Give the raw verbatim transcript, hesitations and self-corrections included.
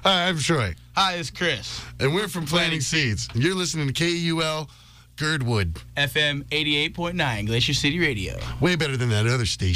Hi, I'm Troy. Hi, it's Chris. And we're from Planting Seeds. And you're listening to K U L Girdwood. F M eighty-eight point nine, Glacier City Radio. Way better than that other station.